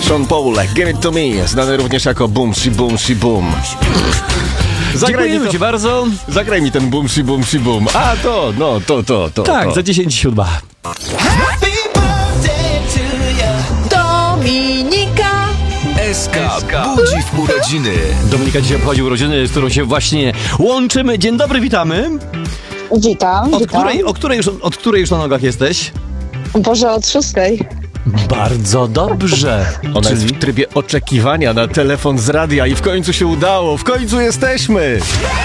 Sean Paul, Give It To Me, znany również jako Boom Shi Boom Shi Boom. Dziękujemy ci bardzo. Zagraj mi ten Boom Shi Boom Shi Boom. A to. Tak, za 10:07. Dominika SK budzi w urodziny. Dominika dzisiaj obchodzi urodziny, z którą się właśnie łączymy. Dzień dobry, witamy. Witam. Od której już na nogach jesteś? Boże, od 6. Bardzo dobrze. Ona jest w trybie oczekiwania na telefon z radia i w końcu się udało. W końcu jesteśmy.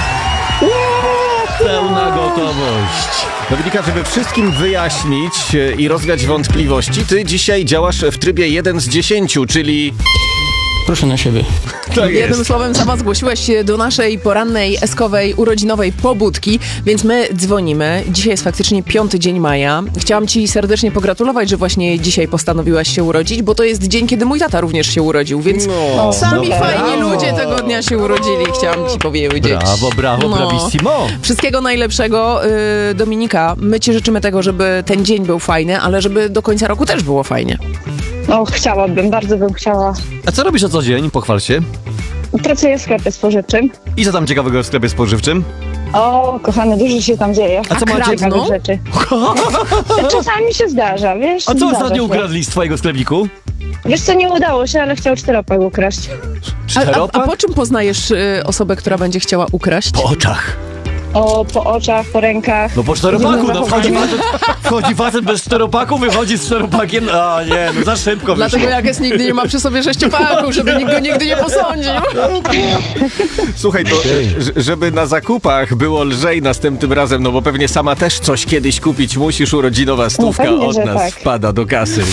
Pełna gotowość. Dominika, żeby wszystkim wyjaśnić i rozwiać wątpliwości, ty dzisiaj działasz w trybie 1 z 10, czyli... Proszę na siebie. Tak Jednym jest. słowem sama zgłosiłaś się do naszej porannej eskowej urodzinowej pobudki, więc my dzwonimy. Dzisiaj jest faktycznie 5 dzień maja. Chciałam ci serdecznie pogratulować, że właśnie dzisiaj postanowiłaś się urodzić, bo to jest dzień, kiedy mój tata również się urodził, więc sami fajni ludzie tego dnia się urodzili, chciałam ci powiedzieć. Brawo, bravissimo. Wszystkiego najlepszego, Dominika. My ci życzymy tego, żeby ten dzień był fajny, ale żeby do końca roku też było fajnie. No, chciałabym, bardzo bym chciała. A co robisz na co dzień? Pochwal się. Pracuję w sklepie spożywczym. I co tam ciekawego w sklepie spożywczym? O, kochany, dużo się tam dzieje. A co macie? Ciekawych rzeczy. Czasami się zdarza, wiesz? A co zdarza ostatnio się. ukradli z twojego sklepiku? Wiesz co, nie udało się, ale chciał 4-pak ukraść. A po czym poznajesz osobę, która będzie chciała ukraść? Po oczach. O, po oczach, po rękach. No po czteropaku, Różne zachowania. wchodzi facet bez czteropaku, wychodzi z czteropakiem. A nie, no za szybko Dlatego wyszło. Jages nigdy nie ma przy sobie 6-paków, żeby nikt go nigdy nie posądził. Słuchaj, to żeby na zakupach było lżej następnym razem, no bo pewnie sama też coś kiedyś kupić musisz, urodzinowa stówka pewnie, od że nas tak. wpada do kasy.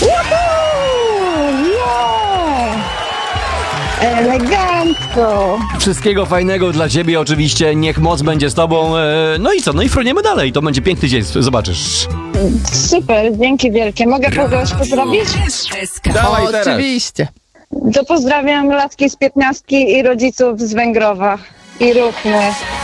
Elegancko. Wszystkiego fajnego dla ciebie oczywiście, niech moc będzie z tobą. No i co, no i froniemy dalej, to będzie piękny dzień, zobaczysz. Super, dzięki wielkie. Mogę kogoś pozdrowić? Dawaj teraz. Oczywiście. To pozdrawiam laski z 15 i rodziców z Węgrowa. I róbmy.